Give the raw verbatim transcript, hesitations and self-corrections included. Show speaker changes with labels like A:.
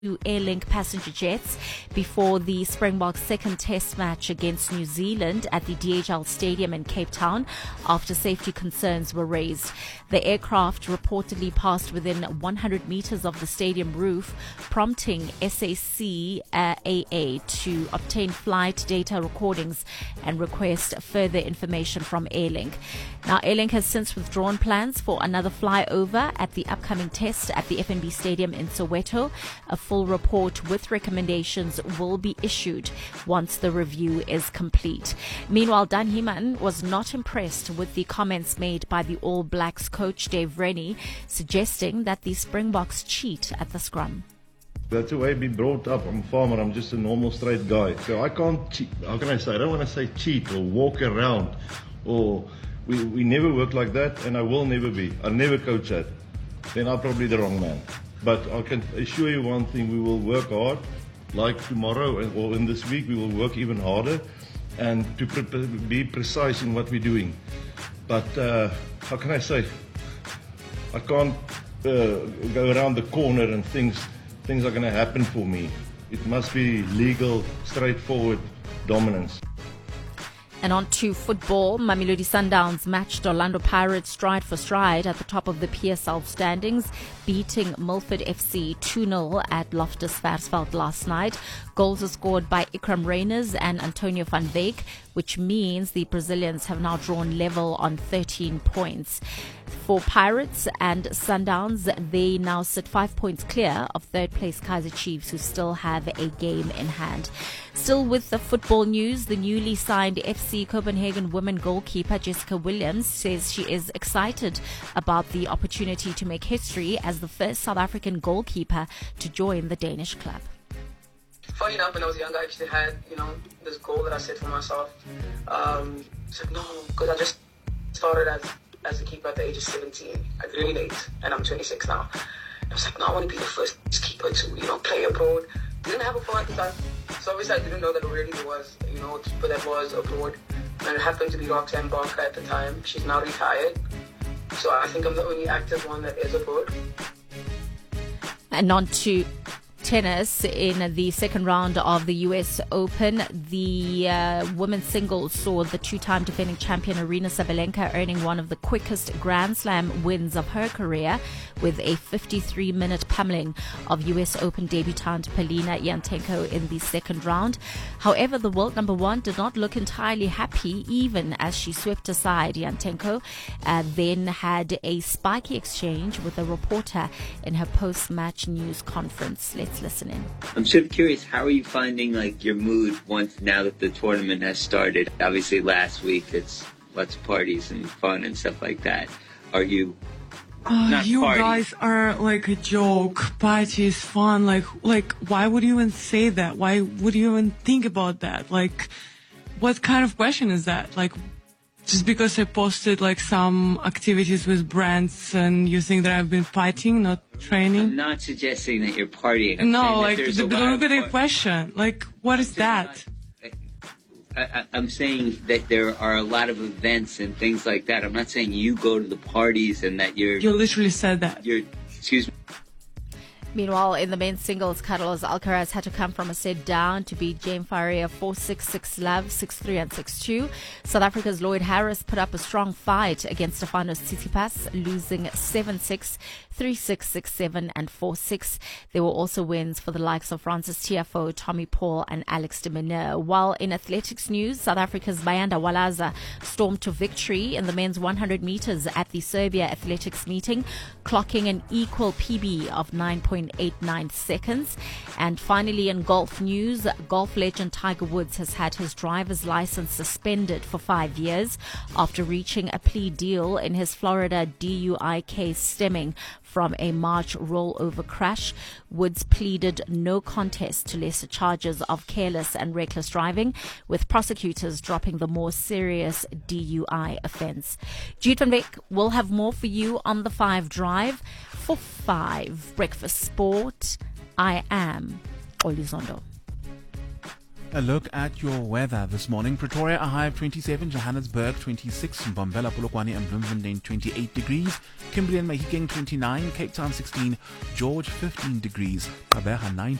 A: Airlink passenger jets before the Springboks' second test match against New Zealand at the D H L Stadium in Cape Town after safety concerns were raised. The aircraft reportedly passed within one hundred meters of the stadium roof, prompting S A C uh, A A to obtain flight data recordings and request further information from Airlink. Now, Airlink has since withdrawn plans for another flyover at the upcoming test at the F N B Stadium in Soweto. A full report with recommendations will be issued once the review is complete. Meanwhile, Dan Heeman was not impressed with the comments made by the All Blacks coach Dave Rennie, suggesting that the Springboks cheat at the scrum.
B: That's the way I've been brought up. I'm a farmer. I'm just a normal straight guy. So I can't cheat. How can I say? I don't want to say cheat or walk around or we, we never work like that, and I will never be. I'll never coach that. Then I'm probably the wrong man. But I can assure you one thing, we will work hard, like tomorrow or in this week, we will work even harder and to pre- be precise in what we're doing. But uh, how can I say, I can't uh, go around the corner and things, things are going to happen for me. It must be legal, straightforward dominance.
A: And on to football, Mamelodi Sundowns matched Orlando Pirates stride for stride at the top of the P S L standings, beating Milford F C two nil at Loftus Versfeld last night. Goals were scored by Ikram Reyners and Antonio van Wyk, which means the Brazilians have now drawn level on thirteen points. For Pirates and Sundowns, they now sit five points clear of third place Kaizer Chiefs, who still have a game in hand. Still with the football news, the newly signed F C Copenhagen women goalkeeper Jessica Williams says she is excited about the opportunity to make history as the first South African goalkeeper to join the Danish club.
C: Funny enough, when I was younger, I actually had, you know, this goal that I set for myself. Um, it's like, no, because I just started as as a keeper at the age of seventeen. I graduated eight, and I'm twenty-six now. I was like, no, I want to be the first keeper to, you know, play abroad. Didn't have a phone at the time, so obviously I didn't know that already there was, you know, a keeper that was abroad. And it happened to be Roxanne Barker at the time. She's now retired, so I think I'm the only active one that is abroad.
A: And on to tennis. In the second round of the U S Open, the uh, women's singles saw the two-time defending champion Aryna Sabalenka earning one of the quickest Grand Slam wins of her career with a fifty-three minute pummeling of U S Open debutant Polina Yantenko in the second round. However, the world number one did not look entirely happy, even as she swept aside Yantenko, uh, then had a spiky exchange with a reporter in her post-match news conference. Let's listen in.
D: I'm sort of curious, how are you finding like your mood once now that the tournament has started? Obviously last week it's lots of parties and fun and stuff like that. Are you
E: uh, you
D: parties?
E: guys are like a joke. Parties, fun, like like why would you even say that? Why would you even think about that? Like what kind of question is that? Like just because I posted like some activities with brands and you think that I've been fighting, not training?
D: I'm not suggesting that you're partying. I'm
E: no, like
D: the,
E: the, look at the question. Like what is that?
D: I, I, I'm saying that there are a lot of events and things like that. I'm not saying you go to the parties and that you're...
E: You literally said that.
D: You're, excuse me.
A: Meanwhile, in the men's singles, Carlos Alcaraz had to come from a set down to beat Jaime Faria four six, six love, six three and six two. South Africa's Lloyd Harris put up a strong fight against Stefanos Tsitsipas, losing seven six, three six, six seven and four six. There were also wins for the likes of Francis Tiafoe, Tommy Paul and Alex de Minaur. While in athletics news, South Africa's Bayanda Walaza stormed to victory in the men's one hundred meters at the Serbia athletics meeting, clocking an equal P B of nine point eight nine seconds. And finally, in golf news, golf legend Tiger Woods has had his driver's license suspended for five years after reaching a plea deal in his Florida D U I case stemming from a March rollover crash. Woods pleaded no contest to lesser charges of careless and reckless driving, with prosecutors dropping the more serious D U I offense. Jude van Beek will have more for you on the Five Drive. For Five Breakfast Sport, I am Olizondo.
F: A look at your weather this morning. Pretoria, a high of twenty-seven. Johannesburg, twenty-six. Mbombela, Polokwane and Bloemfontein, twenty-eight degrees. Kimberley and Mahikeng, twenty-nine. Cape Town, sixteen. George, fifteen degrees. Gqeberha, nineteen.